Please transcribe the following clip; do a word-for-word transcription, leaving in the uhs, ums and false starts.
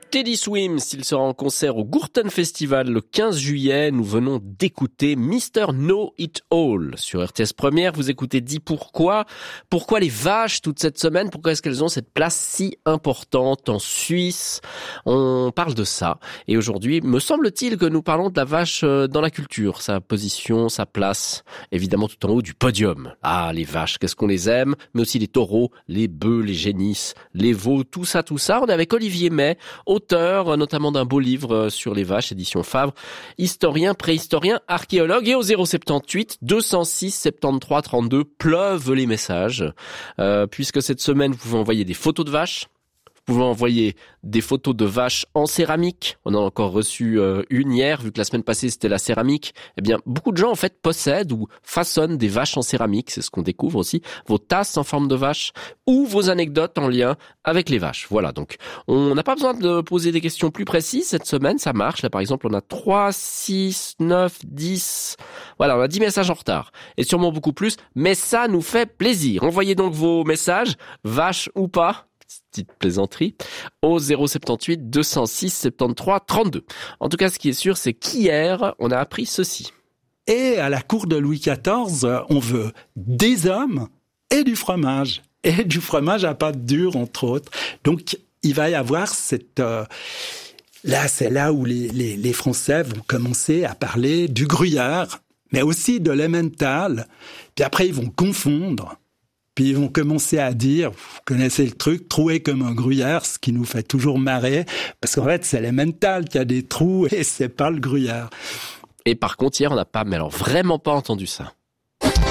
Teddy Swims, il sera en concert au Gourton Festival le quinze juillet. Nous venons d'écouter mister Know It All sur R T S Première. Vous écoutez Dis pourquoi. Pourquoi les vaches toute cette semaine? Pourquoi est-ce qu'elles ont cette place si importante en Suisse? On parle de ça. Et aujourd'hui, me semble-t-il que nous parlons de la vache dans la culture. Sa position, sa place, évidemment tout en haut du podium. Ah, les vaches, qu'est-ce qu'on les aime? Mais aussi les taureaux, les bœufs, les génisses, les veaux, tout ça, tout ça. On est avec Olivier May, auteur notamment d'un beau livre sur les vaches, édition Favre, historien, préhistorien, archéologue, et au zéro soixante-dix-huit deux cent six soixante-treize trente-deux pleuvent les messages, euh, puisque cette semaine vous pouvez envoyer des photos de vaches. Vous pouvez envoyer des photos de vaches en céramique. On en a encore reçu euh, une hier, vu que la semaine passée c'était la céramique. Eh bien, beaucoup de gens en fait possèdent ou façonnent des vaches en céramique. C'est ce qu'on découvre aussi. Vos tasses en forme de vache ou vos anecdotes en lien avec les vaches. Voilà, donc on n'a pas besoin de poser des questions plus précises cette semaine. Ça marche. Là, par exemple, on a trois, six, neuf, dix... Voilà, on a dix messages en retard. Et sûrement beaucoup plus. Mais ça nous fait plaisir. Envoyez donc vos messages, vaches ou pas. Petite plaisanterie, au zéro soixante-dix-huit deux cent six soixante-treize trente-deux. En tout cas, ce qui est sûr, c'est qu'hier, on a appris ceci. Et à la cour de Louis quatorze, on veut des hommes et du fromage. Et du fromage à pâte dure, entre autres. Donc, il va y avoir cette... Euh, là, c'est là où les, les, les Français vont commencer à parler du gruyère, mais aussi de l'emmental. Puis après, ils vont confondre. Puis ils vont commencer à dire, vous connaissez le truc, troué comme un gruyère, ce qui nous fait toujours marrer, parce qu'en fait, c'est l'emmental qui a des trous et c'est pas le gruyère. Et par contre, hier, on n'a pas, mais alors vraiment pas entendu ça.